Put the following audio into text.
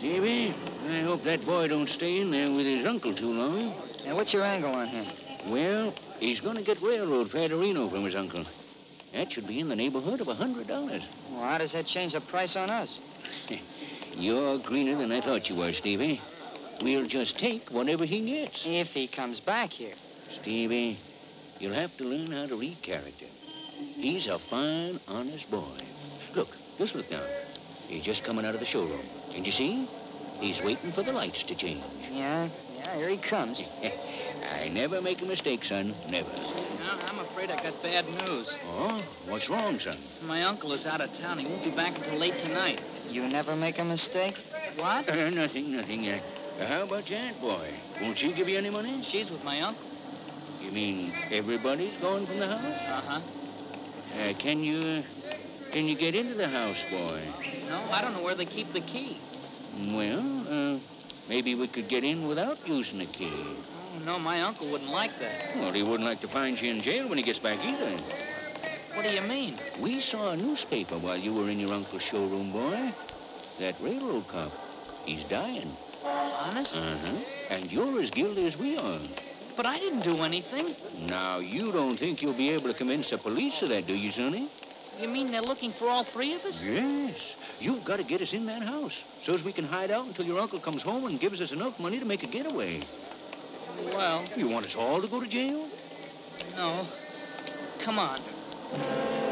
Stevie, I hope that boy don't stay in there with his uncle too long. Now, what's your angle on him? Well, he's going to get railroad fare to Reno from his uncle. That should be in the neighborhood of $100. Well, how does that change the price on us? You're greener than I thought you were, Stevie. We'll just take whatever he gets. If he comes back here. Stevie, you'll have to learn how to read character. He's a fine, honest boy. Look, just look down. He's just coming out of the showroom. And you see? He's waiting for the lights to change. Yeah, here he comes. I never make a mistake, son. Never. I'm afraid I got bad news. Oh? What's wrong, son? My uncle is out of town. He won't be back until late tonight. You never make a mistake? What? Nothing. How about your aunt, boy? Won't she give you any money? She's with my uncle. You mean everybody's gone from the house? Uh-huh. Can you get into the house, boy? No, I don't know where they keep the key. Well, maybe we could get in without using a key. Oh, no, my uncle wouldn't like that. Well, he wouldn't like to find you in jail when he gets back either. What do you mean? We saw a newspaper while you were in your uncle's showroom, boy. That railroad cop, he's dying. Honest? Uh-huh. And you're as guilty as we are. But I didn't do anything. Now, you don't think you'll be able to convince the police of that, do you, Sonny? You mean they're looking for all three of us? Yes. You've got to get us in that house so as we can hide out until your uncle comes home and gives us enough money to make a getaway. Well... You want us all to go to jail? No. Come on.